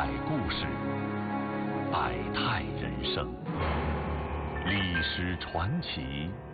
彩故事，百态人生，历史传奇。